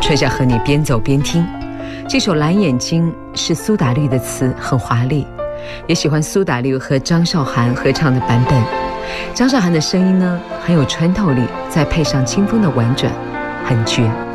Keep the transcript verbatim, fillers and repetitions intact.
春夏和你边走边听。这首《蓝眼睛》是苏打绿的词，很华丽，也喜欢苏打绿和张韶涵合唱的版本。张韶涵的声音呢很有穿透力，再配上清风的婉转，很绝。